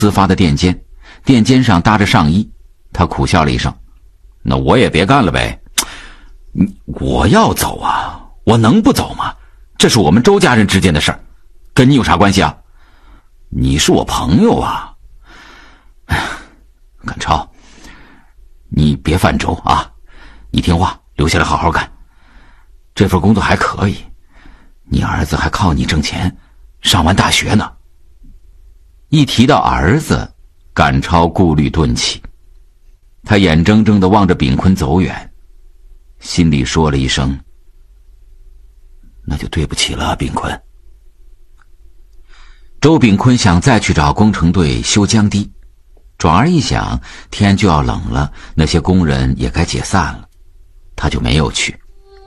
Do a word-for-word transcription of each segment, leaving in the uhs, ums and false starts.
司发的垫肩，垫肩上搭着上衣。他苦笑了一声：“那我也别干了呗。你我要走啊，我能不走吗？这是我们周家人之间的事儿，跟你有啥关系啊？你是我朋友啊。赶超，你别犯轴啊，你听话，留下来好好干。这份工作还可以，你儿子还靠你挣钱，上完大学呢。”一提到儿子，赶超顾虑顿起，他眼睁睁地望着秉坤走远，心里说了一声：“那就对不起了，秉坤。”周秉坤想再去找工程队修江堤，转而一想，天就要冷了，那些工人也该解散了，他就没有去。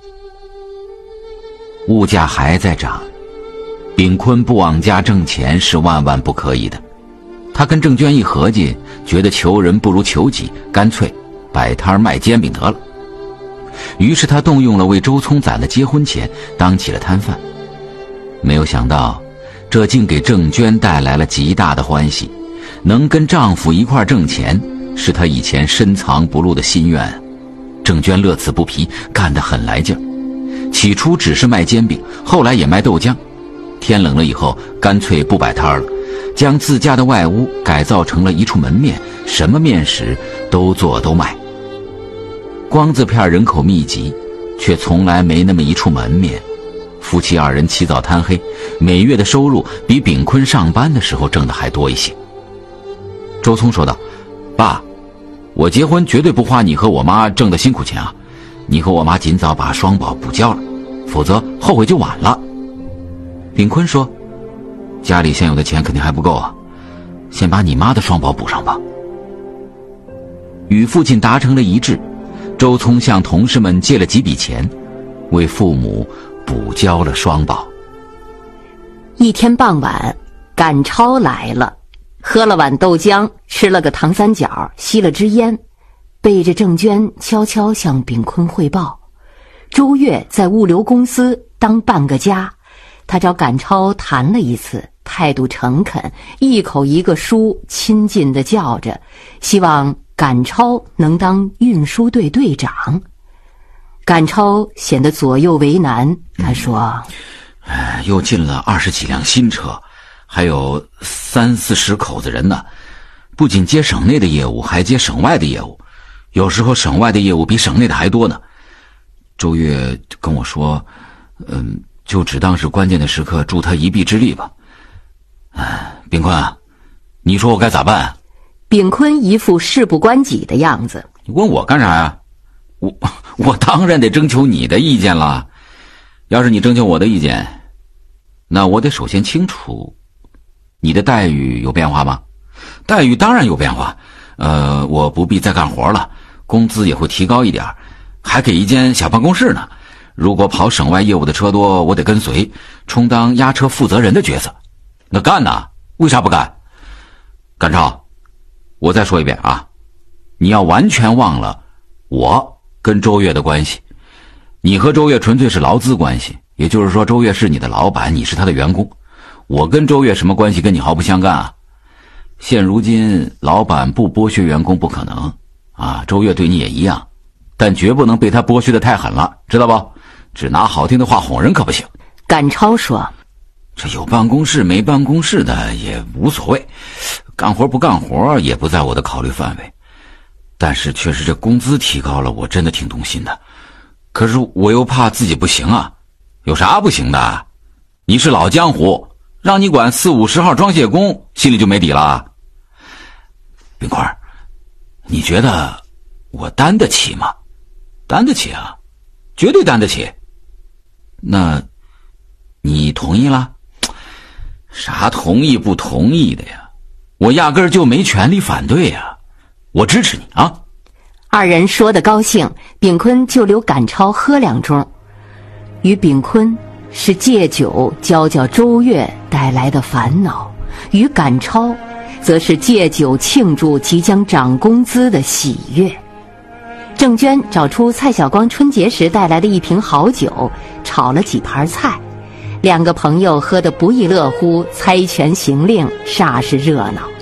物价还在涨，秉坤不往家挣钱是万万不可以的。他跟郑娟一合计，觉得求人不如求己，干脆摆摊卖煎饼得了。于是他动用了为周聪攒的结婚钱，当起了摊贩。没有想到，这竟给郑娟带来了极大的欢喜。能跟丈夫一块挣钱，是她以前深藏不露的心愿。郑娟乐此不疲，干得很来劲儿。起初只是卖煎饼，后来也卖豆浆。天冷了以后，干脆不摆摊了，将自家的外屋改造成了一处门面，什么面食都做都卖。光字片人口密集，却从来没那么一处门面。夫妻二人起早贪黑，每月的收入比秉坤上班的时候挣的还多一些。周聪说道：“爸，我结婚绝对不花你和我妈挣的辛苦钱啊！你和我妈尽早把双保补交了，否则后悔就晚了。”秉坤说：“家里现有的钱肯定还不够啊，先把你妈的双保补上吧。”与父亲达成了一致，周聪向同事们借了几笔钱，为父母补交了双保。 一天傍晚，赶超来了，喝了碗豆浆，吃了个糖三角，吸了支烟，背着郑娟悄悄向秉坤汇报：周月在物流公司当半个家。他找赶超谈了一次，态度诚恳，一口一个叔，亲近地叫着，希望赶超能当运输队队长。赶超显得左右为难，他说：“ 哎、嗯，又进了二十几辆新车，还有三四十口子人呢，不仅接省内的业务，还接省外的业务，有时候省外的业务比省内的还多呢。周月跟我说，嗯。”就只当是关键的时刻助他一臂之力吧。哎，秉坤啊，你说我该咋办？ 秉坤一副事不关己的样子。 你问我干啥呀？我我当然得征求你的意见了。要是你征求我的意见，那我得首先清楚你的待遇有变化吗？待遇当然有变化，呃，我不必再干活了，工资也会提高一点，还给一间小办公室呢。如果跑省外业务的车多，我得跟随，充当押车负责人的角色。那干呢？为啥不干？赶超，我再说一遍啊，你要完全忘了我跟周月的关系。你和周月纯粹是劳资关系，也就是说周月是你的老板，你是他的员工。我跟周月什么关系，跟你毫不相干啊。现如今老板不剥削员工不可能啊，周月对你也一样，但绝不能被他剥削得太狠了，知道不？只拿好听的话哄人可不行。 赶超说：“ 这有办公室没办公室的也无所谓，干活不干活也不在我的考虑范围。但是确实这工资提高了，我真的挺动心的。可是我又怕自己不行啊。有啥不行的？你是老江湖，让你管四五十号装卸工，心里就没底了。秉坤，你觉得我担得起吗？担得起啊，绝对担得起。那你同意了？啥同意不同意的呀？我压根儿就没权利反对呀，我支持你啊。” 二人说得高兴，秉坤就留赶超喝两盅。与秉坤是借酒浇浇周月带来的烦恼，与赶超则是借酒庆祝即将涨工资的喜悦。郑娟找出蔡晓光春节时带来的一瓶好酒，炒了几盘菜，两个朋友喝得不亦乐乎，猜拳行令，煞是热闹。